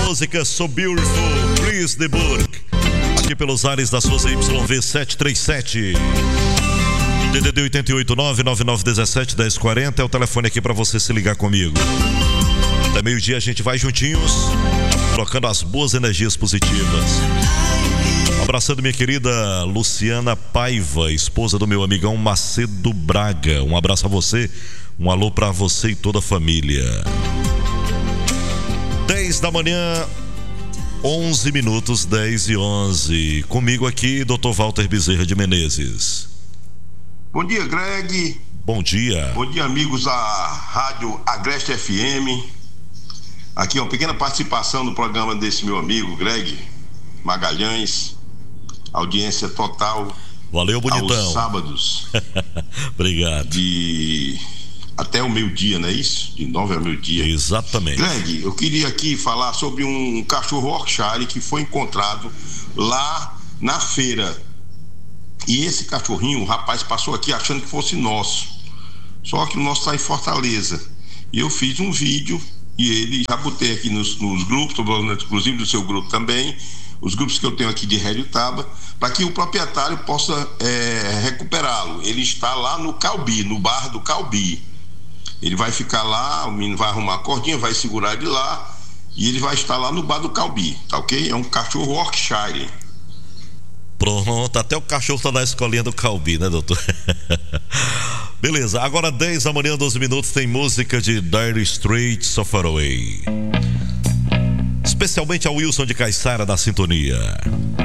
música So Beautiful, Chris de Burgh, aqui pelos ares da sua ZYV 737. DDD 889-9917-1040 é o telefone aqui para você se ligar comigo. Até meio-dia a gente vai juntinhos, trocando as boas energias positivas. Abraçando minha querida Luciana Paiva, esposa do meu amigão Macedo Braga. Um abraço a você, um alô pra você e toda a família. 10 da manhã, 11 minutos, 10:11. Comigo aqui, Dr. Walter Bezerra de Menezes. Bom dia, Greg. Bom dia. Bom dia, amigos da Rádio Agreste FM. Aqui uma pequena participação no programa desse meu amigo, Greg Magalhães. Audiência total. Valeu, bonitão. Aos sábados. Obrigado. Até o meio-dia, não é isso? De 9 ao meio-dia. Exatamente. Greg, eu queria aqui falar sobre um cachorro Yorkshire que foi encontrado lá na feira. E esse cachorrinho, o rapaz passou aqui achando que fosse nosso. Só que o nosso está em Fortaleza. E eu fiz um vídeo e ele já botei aqui nos grupos, inclusive do seu grupo também, os grupos que eu tenho aqui de Hélio-Taba, para que o proprietário possa recuperá-lo. Ele está lá no Calbi, no bar do Calbi. Ele vai ficar lá, o menino vai arrumar a cordinha, vai segurar ele lá e ele vai estar lá no bar do Calbi, tá ok? É um cachorro Yorkshire. Pronto, até o cachorro tá na escolinha do Calbi, né, doutor? Beleza, agora 10 da manhã, 12 minutos, tem música de Dire Straits, So Far Away. Especialmente ao Wilson de Caiçara da sintonia.